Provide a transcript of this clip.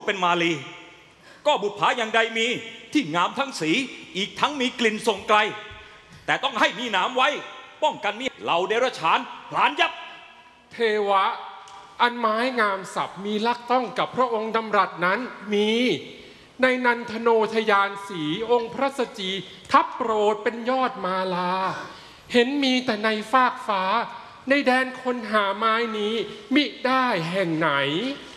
เป็นมาลีก็บุปผาอย่างใดมีที่งามทั้งสีอีกทั้งมีกลิ่นส่งไกลแต่ต้องให้มีหนามไว้ป้องกันมิเหล่าเดรัจฉานพลานยับเทวะอันไม้งามศัพท์มีลักต้องกับพระองค์ดำรัสนั้นมีในนันทโนทยานสีองค์พระสจีทับโปรดเป็นยอดมาลาเห็นมีแต่ในฟากฟ้าในแดนคนหาไม้นี้มิได้แห่งไหน